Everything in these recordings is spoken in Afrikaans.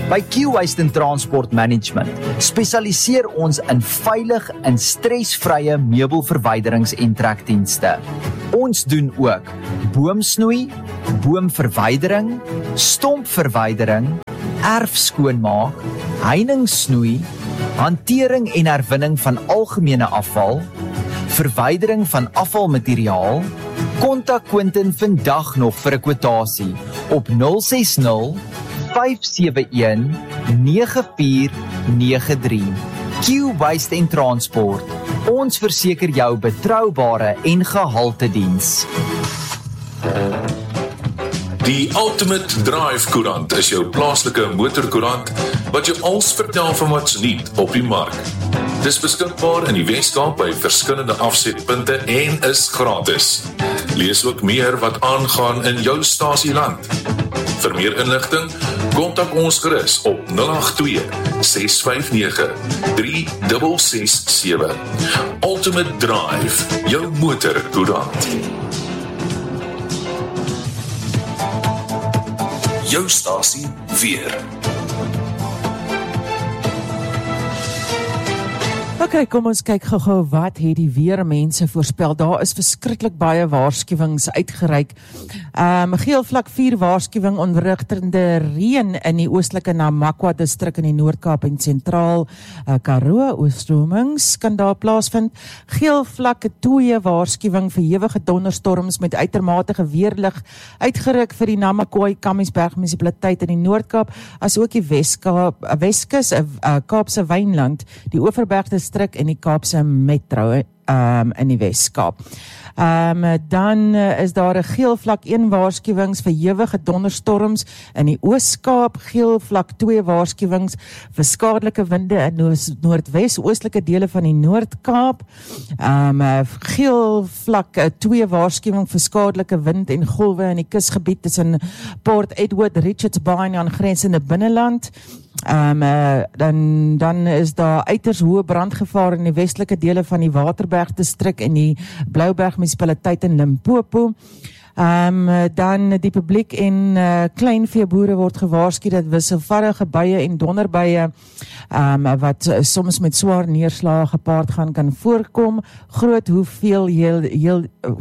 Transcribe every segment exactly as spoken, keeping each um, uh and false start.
By Q-Waste and Transport Management spesialiseer ons in veilig en stresvrye meubelverwyderings en trekdienste. Ons doen ook boomsnoei, boomverwydering, stompverwydering, erfskoonmaak, heiningssnoei, hantering en herwinning van algemene afval, verwydering van afvalmateriaal. Kontak Quentin vandag nog vir 'n kwotasie op nul ses nul, vyf sewe een, nege vier nege drie. Q-Waste en Transport. Ons verseker jou betroubare en gehalte diens. Die Ultimate Drive Koerant is jou plaaslike motorkoerant wat jou alles vertel van wat's nuut op die mark. Dis beskikbaar in die Weskaap by verskillende afsetpunte en is gratis. Lees ook meer wat aangaan in jou stasieland. Vir meer inligting, kontak ons gerus op nul agt twee, ses vyf nege, drie ses ses sewe. Ultimate Drive, jou motorkoerant. Jou stasie weer. Ok, kom ons kyk gou-gou wat het die weermense voorspel. Daar is verskriklik baie waarskuwings uitgereik. Um, geel vlak vier waarskuwing onwrigtende reën in die oostelike Namakwa distrik in die Noord-Kaap en Sentraal uh, Karoo oorstromings kan daar plaasvind. Geel vlak twee waarskuwing vir hewige donderstorms met uitermate weerlig uitgereik vir die Namakwa Kamiesberg munisipaliteit in die Noord-Kaap, as ook die Weskaap, Weskus, uh, Kaapse Wynland, die Oeverberg distrik en die Kaapse Metro um, in die Weskaap. Um, dan uh, is daar 'n geel vlak een waarskuwings vir hewige donderstorms in die Oos-Kaap, geel vlak twee waarskuwings vir skadelike winde in noordwes oostelike dele van die Noord-Kaap, um, uh, geel vlak twee waarskuwing vir skadelike wind en golwe in die kusgebied tussen Port Edward, Richards Bay en aangrensende binneland. Um, uh, dan, dan is daar uiters hoë brandgevaar in die westelike dele van die Waterberg distrik en die Blouberg munisipaliteit in Limpopo. Um, dan die publiek en uh, kleinveeboere word gewaarsku dat wisselvallige buie en donderbuie um, wat uh, soms met swaar neerslae gepaard gaan kan voorkom. Groot hoeveel heel, heel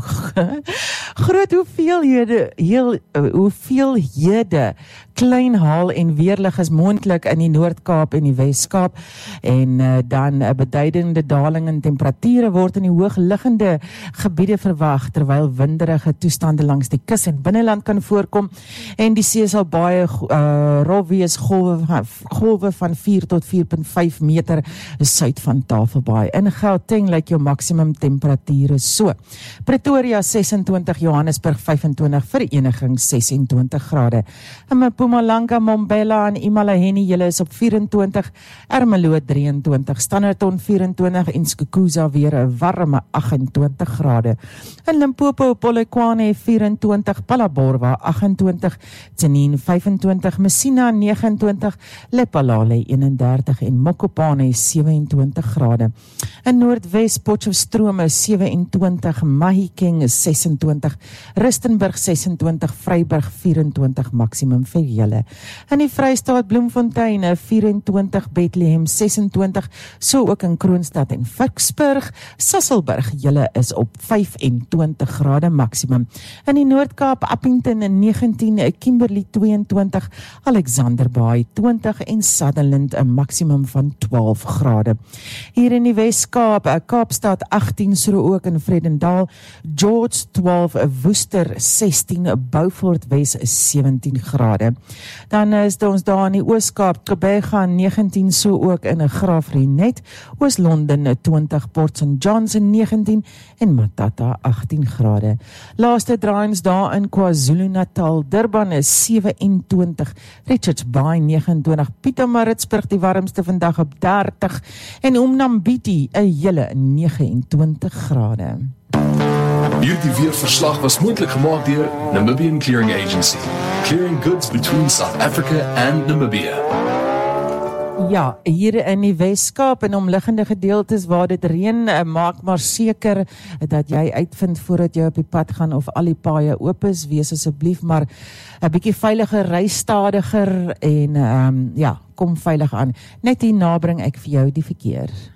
groot hoeveelhede heel, uh, hoeveelhede klein haal en weerlig is moontlik in die Noord-Kaap en die Wes-Kaap, en uh, dan 'n uh, beduidende daling in temperature word in die hoogliggende gebiede verwag, terwyl winderige toestande langs die kus en binneland kan voorkom, en die see sal baie uh, rof wees, golwe, golwe van vier tot vier komma vyf meter suid van Tafelbaai. In Gauteng lyk jou maksimum temperature so: Pretoria ses en twintig, Johannesburg vyf en twintig, Vereniging ses en twintig grade. In Mpumalanga, Mbombela en Imalaheni, julle is op vyf en twintig, Ermelo drie en twintig, Standerton vyf en twintig en Skukuza weer 'n warme agt en twintig grade. In Limpopo, Polokwane vyf en twintig, Phalaborwa agt en twintig, Tsenin vyf en twintig, Messina nege en twintig, Lephalale een en dertig en Mokopane sewe en twintig grade. In Noordwes, Potchefstroom sewe en twintig, Mahikeng ses en twintig, Rustenburg ses en twintig, Vryburg vyf en twintig maksimum vir julle. In die Vrystaat, Bloemfontein vyf en twintig, Bethlehem ses en twintig, so ook in Kroonstad en Vicksburg. Sasolburg, julle is op vyf en twintig grade maksimum. In die Noord-Kaap, Appington negentien, Kimberley twee en twintig, Alexander Bay twintig en Sutherland 'n maksimum van twaalf grade. Hier in die Wes-Kaap, Kaapstad agtien, so ook in Vredendal, George twaalf, Woester sestien, Beaufort Wes sewentien grade. Dan is ons daar in die Oos-Kaap, Kebega negentien, so ook in 'n Graafrenet, Oos-London twintig, Port Saint Johns negentien en Matata agtien grade. Laaste draaiings daar in KwaZulu-Natal, Durban is sewe en twintig, Richards Bay nege en twintig, Pietermaritzburg die warmste vandag op dertig en Umnambiti 'n hele nege en twintig grade. Hierdie weerverslag was moontlik gemaak deur Namibian Clearing Agency, clearing goods between South Africa and Namibia. Ja, hier in die Weskaap en omliggende gedeeltes waar dit reën, maak maar seker dat jy uitvind voordat jy op die pad gaan of al die paaie oop is, wees asseblief maar 'n bietjie veiliger, ry stadiger en um, ja, kom veilig aan. Net hier nabring ek vir jou die verkeer.